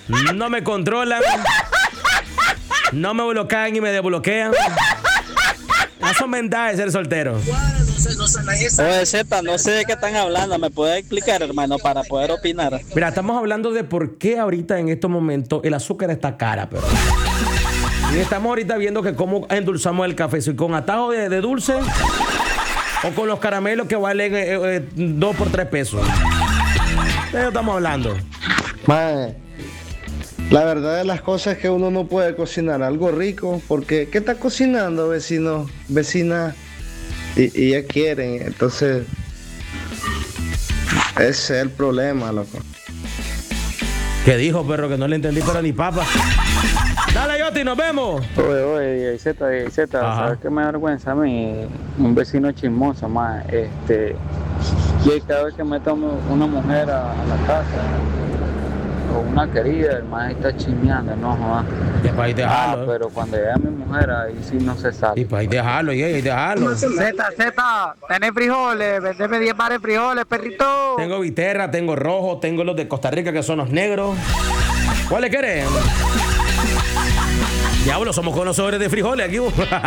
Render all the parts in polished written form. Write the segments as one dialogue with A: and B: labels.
A: No me controlan. No me bloquean y me desbloquean. Eso es mental de ser soltero.
B: Oye, Z, no sé de qué están hablando. ¿Me puede explicar, hermano, para poder opinar?
A: Mira, estamos hablando de por qué ahorita en estos momentos el azúcar está cara, pero... Y estamos ahorita viendo que cómo endulzamos el café. Si con atajo de dulce o con los caramelos que valen 2 por 3 pesos. De eso estamos hablando.
C: Mae, la verdad de las cosas es que uno no puede cocinar algo rico porque ¿qué está cocinando, vecino, vecina? Y ya quieren, entonces ese es el problema, loco.
A: ¿Qué dijo, perro? Que no le entendí, pero ni papa. Dale, Yoti, nos vemos.
D: Oye, Z, ¿sabes qué me da vergüenza a mí? Un vecino chismoso, más, y cada vez que me tomo una mujer a la casa, o una querida, el más está chismeando, no jodas.
A: Y para ahí dejarlo.
D: Pero cuando llega mi mujer, ahí sí no se sale.
A: Y para ahí dejarlo, y dejarlo.
E: Z, tenés frijoles, vendeme 10 bares de frijoles, perrito.
A: Tengo viterra, tengo rojo, tengo los de Costa Rica que son los negros. ¿Cuáles querés? Diablo, somos conocedores de frijoles aquí.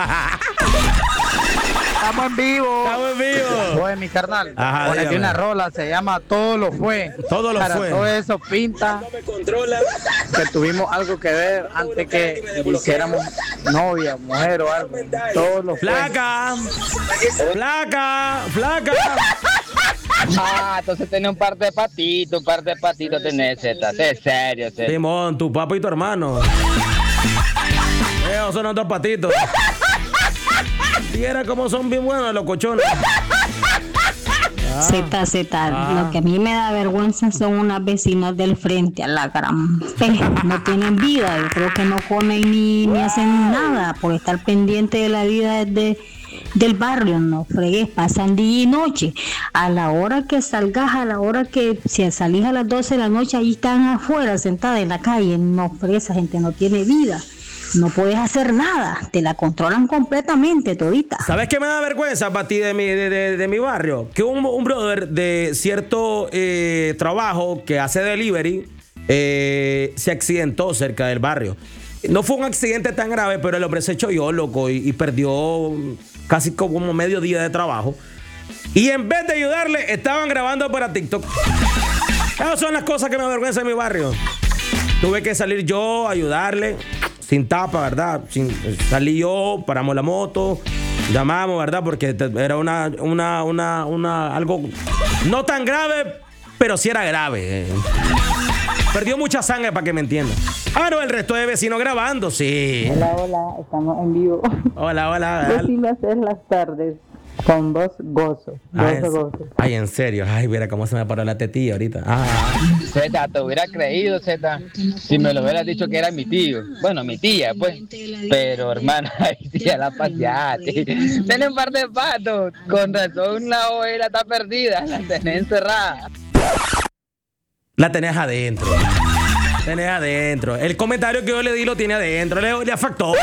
E: Estamos en vivo. Oye, mi carnal.
A: Ajá,
E: ponete
A: dígame.
E: una rola, se llama Todo lo fue.
A: Todo lo
E: Para
A: fue.
E: todo eso pinta que tuvimos algo que ver antes que hiciéramos novia, mujer o algo. Todo lo fue.
A: Flaca.
F: Entonces tenés un par de patitos tenés, Z. Es serio, Z.
A: Simón, tu papá y tu hermano. Esos son otros patitos. Viera cómo son bien buenos los cochones.
G: Z, lo que a mí me da vergüenza son unas vecinas del frente, a la gran fe, no tienen vida, yo creo que no comen ni hacen nada por estar pendiente de la vida del barrio, no fregues, pasan día y noche, a la hora que salgas, a la hora que si salís a las 12 de la noche, ahí están afuera sentadas en la calle, no fregues, esa gente no tiene vida. No puedes hacer nada, te la controlan completamente todita.
A: ¿Sabes qué me da vergüenza para ti de mi barrio? Que un brother de cierto trabajo que hace delivery se accidentó cerca del barrio. No fue un accidente tan grave, pero el hombre se echó yo, loco, y perdió casi como medio día de trabajo. Y en vez de ayudarle, estaban grabando para TikTok. Esas son las cosas que me avergüenzan en mi barrio. Tuve que salir yo a ayudarle. Sin tapa, ¿verdad? Salí yo, paramos la moto, llamamos, ¿verdad? Porque era algo no tan grave, pero sí era grave. Perdió mucha sangre, para que me entiendan. No, el resto de vecinos grabando, sí.
H: Hola, estamos en vivo.
A: Hola.
H: Decime hacer las tardes con voz gozo.
A: Ay, en serio. Ay, mira cómo se me paró la tetilla ahorita.
F: Z, te hubiera creído, Z, si me lo hubieras dicho que era mi tío. Bueno, mi tía, pues. Pero, hermana, ahí sí ya la paseaste. Tenés un par de patos. Con razón la oveja está perdida. La tenés encerrada.
A: La tenés adentro. El comentario que yo le di lo tiene adentro. Le afectó.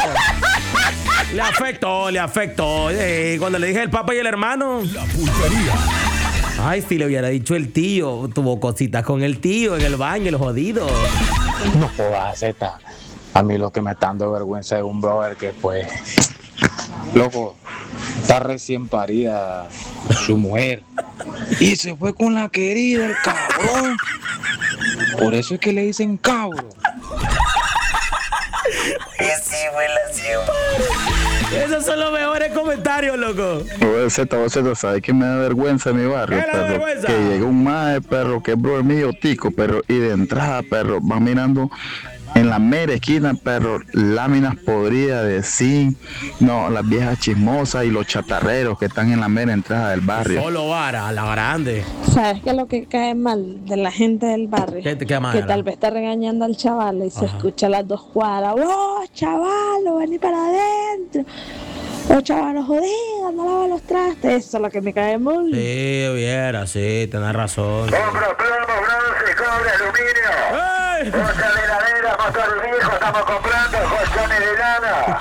A: Le afectó. Cuando le dije el papá y el hermano.
I: La pulpería.
A: Ay, si le hubiera dicho el tío. Tuvo cositas con el tío en el baño, el jodido.
D: No jodas, Z. A mí lo que me está dando vergüenza es un brother que, pues, loco, está recién parida su mujer. Y se fue con la querida, el cabrón. Por eso es que le dicen cabro.
A: Esos son los mejores comentarios, loco.
J: Oye, Z, ¿sabes qué me da vergüenza en mi barrio,
A: ¿Qué le da
J: perro?
A: vergüenza?
J: Que llega un mae, perro, que es brother mío, tico, perro, y de entrada, perro, va mirando en la mera esquina, perro, láminas podridas de zinc, no, las viejas chismosas y los chatarreros que están en la mera entrada del barrio.
A: Solo vara, a la grande.
H: ¿Sabes qué es lo que cae mal de la gente del barrio?
A: ¿Qué te queda mal?
H: Que tal vez está regañando al chaval y se escucha a las 2 cuadras. ¡Oh, chaval, vení para adentro! ¡Oh, chaval, no jodidas, no lava los trastes! Eso es lo que me cae mal.
A: Sí, hubiera, sí, tenés razón.
K: Compro plomo, bronce, cobre, aluminio. Otra heladera,
I: motor viejo, estamos comprando colchones de lana.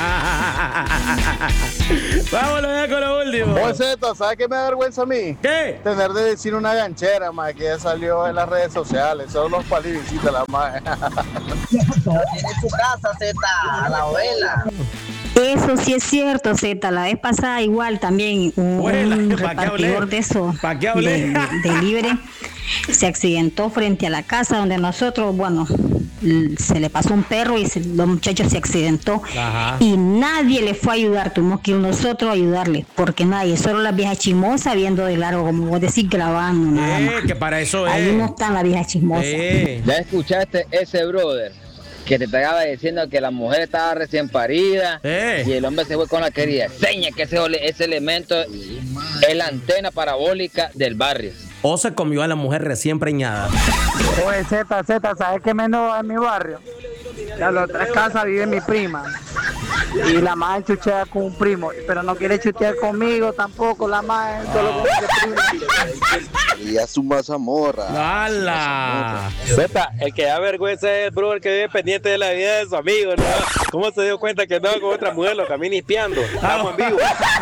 A: Vámonos ya con lo último.
K: Oye, Zeta, ¿sabes qué me da vergüenza a mí?
A: ¿Qué?
K: Tener de decir una ganchera, más que ya salió en las redes sociales. Son los palivisitas, la más.
L: En su casa, Zeta, a la abuela.
G: Eso sí es cierto, Zeta. La vez pasada igual también un repartidor de eso, de libre, se accidentó frente a la casa donde nosotros, bueno, se le pasó un perro y los muchachos se accidentó.
A: Ajá.
G: Y nadie le fue a ayudar. Tuvimos que ir nosotros a ayudarle, porque nadie, solo las viejas chismosas viendo de largo, como vos decís, grabando. Nada más.
A: Que para eso
G: Ahí
A: es.
G: no están las viejas chismosas.
F: ¿Ya escuchaste ese brother que te estaba diciendo que la mujer estaba recién parida y el hombre se fue con la querida? Seña que ese elemento es la antena parabólica del barrio.
A: O se comió a la mujer recién preñada.
E: Oye, Zeta, ¿sabes qué menos en mi barrio? En las otras casas vive mi prima. Y la madre chuchea con un primo, pero no quiere chutear conmigo tampoco, la madre solo con ese primo.
K: Y a su mazamorra.
A: ¡Hala!
M: Zeta, el que da vergüenza es el brother que vive pendiente de la vida de su amigo, ¿no? ¿Cómo se dio cuenta que andaba con otra mujer? Lo camina espiando. Estamos en vivo.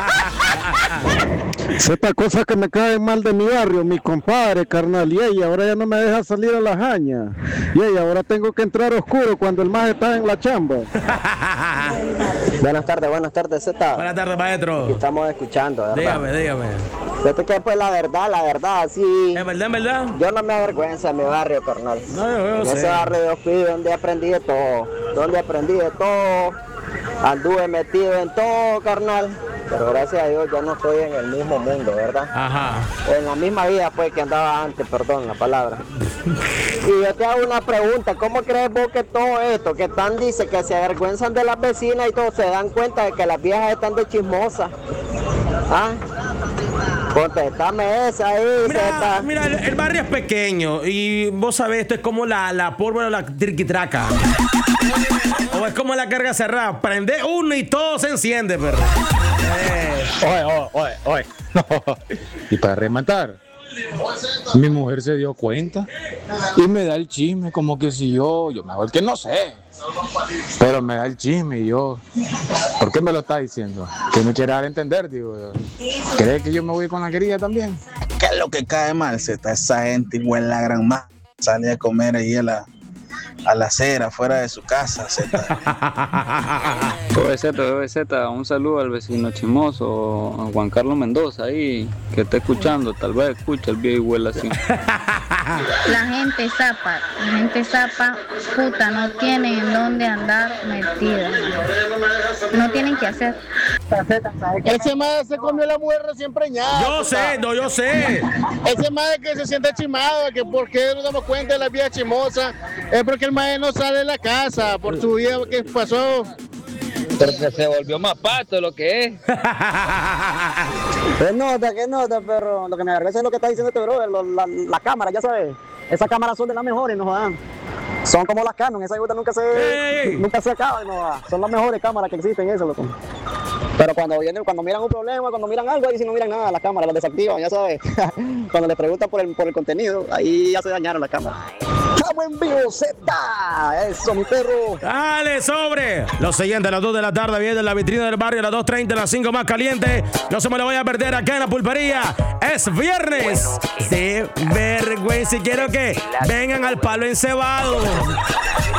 N: Zeta, cosas que me caen mal de mi barrio, mi compadre, carnal, y ella ahora ya no me deja salir a la jaña. Y ella ahora tengo que entrar oscuro cuando el más está en la chamba.
L: Buenas tardes, Zeta.
A: Buenas tardes, maestro.
L: Estamos escuchando, ¿verdad?
A: Dígame.
L: Fíjate que pues la verdad, sí.
A: ¿Es verdad?
L: Yo no me avergüenza de mi barrio, carnal.
A: No, yo
L: en
A: sé.
L: ese barrio yo fui donde aprendí de todo. Anduve metido en todo, carnal. Pero gracias a Dios ya no estoy en el mismo mundo, ¿verdad?
A: Ajá.
L: En la misma vida pues que andaba antes, perdón la palabra. Y yo te hago una pregunta, ¿cómo crees vos que todo esto, que están dice que se avergüenzan de las vecinas y todo, se dan cuenta de que las viejas están de chismosas? ¿Ah? Contéstame esa ahí, Zeta.
A: Mira, el barrio es pequeño y vos sabés, esto es como la pólvora o la triquitraca. O es como la carga cerrada. Prende uno y todo se enciende, perro.
D: Oye. No. Y para rematar, mi mujer se dio cuenta y me da el chisme como que si yo mejor que no sé. Pero me da el chisme y yo, ¿por qué me lo está diciendo? Que me quiere dar a entender, digo. ¿Cree que yo me voy con la querida también?
K: ¿Qué es lo que cae mal, Zeta? Esa gente igual la gran más. Sale a comer ahí a la acera, fuera de su casa, Zeta.
B: Oye, Zeta, un saludo al vecino chismoso, a Juan Carlos Mendoza ahí, que está escuchando, tal vez escucha el viejo y huele así.
O: La gente zapa, puta, no tienen en dónde andar metida. No tienen que hacer.
K: Ese madre se comió a la mujer recién preñada.
A: Yo sé.
K: Ese madre que se siente chimado, que por qué nos damos cuenta de la vieja chismosa, es porque el madre no sale de la casa, por su vida que pasó.
F: Porque se volvió más pato lo que es.
L: ¿Qué nota, perro? Lo que me avergüenza es lo que está diciendo este brother, la cámara, ya sabes. Esas cámaras son de las mejores, no jodan. Son como las Canon, esas nunca se acaban, no jodan. Son las mejores cámaras que existen, eso, loco. Pero cuando miran un problema, cuando miran algo, ahí sí no miran nada, las cámaras las desactivan, ya sabes. Cuando les preguntan por el contenido, ahí ya se dañaron las cámaras. ¡Estamos en vivo, Zeta! ¡Eso, mi perro!
A: ¡Dale, sobre! Lo siguiente, a las 2 de la tarde viene la vitrina del barrio, a las 2:30, las 5 más calientes. No se me lo voy a perder acá en la pulpería. Es viernes de vergüenza y quiero que vengan al palo encebado.